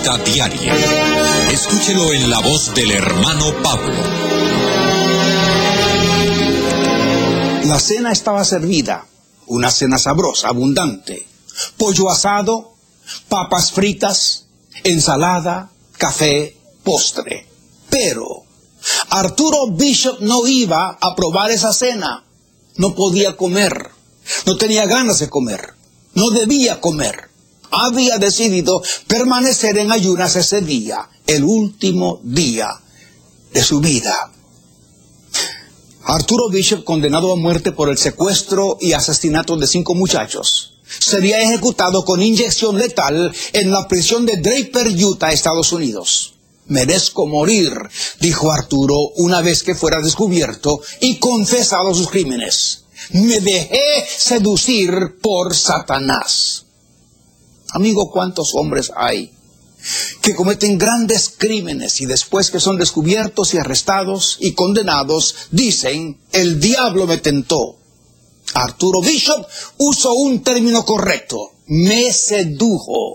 Diaria. Escúchelo en la voz del hermano Pablo. La cena estaba servida, una cena sabrosa, abundante. Pollo asado, papas fritas, ensalada, café, postre. Pero Arturo Bishop no iba a probar esa cena. No podía comer, no tenía ganas de comer, no debía comer. Había decidido permanecer en ayunas ese día, el último día de su vida. Arturo Bishop, condenado a muerte por el secuestro y asesinato de 5 muchachos, sería ejecutado con inyección letal en la prisión de Draper, Utah, Estados Unidos. Merezco morir, dijo Arturo una vez que fuera descubierto y confesado sus crímenes. Me dejé seducir por Satanás. Amigo, ¿cuántos hombres hay que cometen grandes crímenes y después que son descubiertos y arrestados y condenados, dicen, el diablo me tentó? Arturo Bishop usó un término correcto, me sedujo.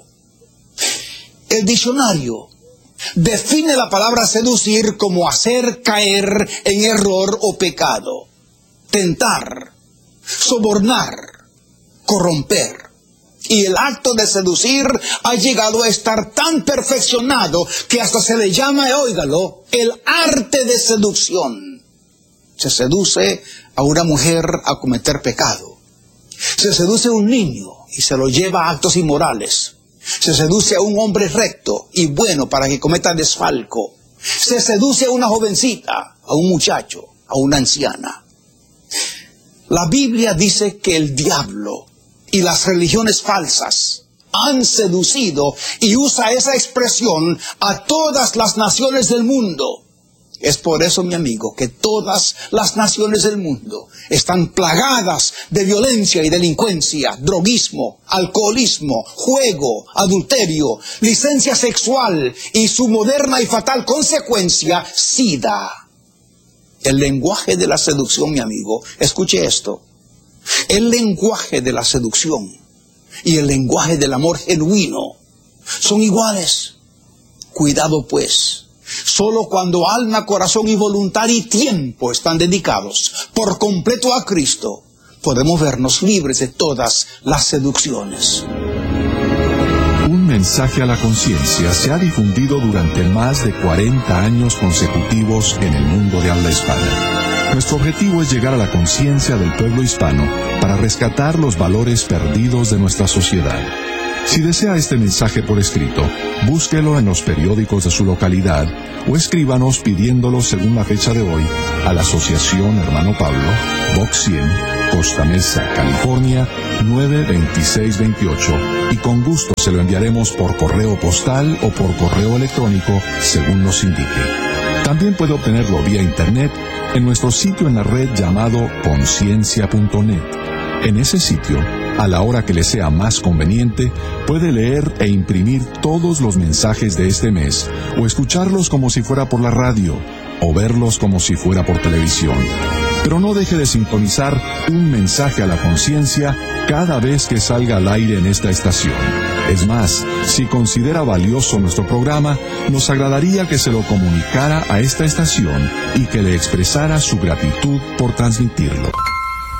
El diccionario define la palabra seducir como hacer caer en error o pecado, tentar, sobornar, corromper. Y el acto de seducir ha llegado a estar tan perfeccionado que hasta se le llama, óigalo, el arte de seducción. Se seduce a una mujer a cometer pecado. Se seduce a un niño y se lo lleva a actos inmorales. Se seduce a un hombre recto y bueno para que cometa desfalco. Se seduce a una jovencita, a un muchacho, a una anciana. La Biblia dice que el diablo y las religiones falsas han seducido y usa esa expresión a todas las naciones del mundo. Es por eso, mi amigo, que todas las naciones del mundo están plagadas de violencia y delincuencia, droguismo, alcoholismo, juego, adulterio, licencia sexual y su moderna y fatal consecuencia, SIDA. El lenguaje de la seducción, mi amigo, escuche esto. El lenguaje de la seducción y el lenguaje del amor genuino son iguales. Cuidado pues, solo cuando alma, corazón y voluntad y tiempo están dedicados por completo a Cristo, podemos vernos libres de todas las seducciones. Un mensaje a la conciencia se ha difundido durante más de 40 años consecutivos en el mundo de habla hispana. Nuestro objetivo es llegar a la conciencia del pueblo hispano para rescatar los valores perdidos de nuestra sociedad. Si desea este mensaje por escrito, búsquelo en los periódicos de su localidad o escríbanos pidiéndolo según la fecha de hoy a la Asociación Hermano Pablo, Box 100, Costa Mesa, California, 92628, y con gusto se lo enviaremos por correo postal o por correo electrónico según nos indique. También puede obtenerlo vía internet en nuestro sitio en la red llamado conciencia.net. En ese sitio, a la hora que le sea más conveniente, puede leer e imprimir todos los mensajes de este mes, o escucharlos como si fuera por la radio, o verlos como si fuera por televisión. Pero no deje de sintonizar un mensaje a la conciencia cada vez que salga al aire en esta estación. Es más, si considera valioso nuestro programa, nos agradaría que se lo comunicara a esta estación y que le expresara su gratitud por transmitirlo.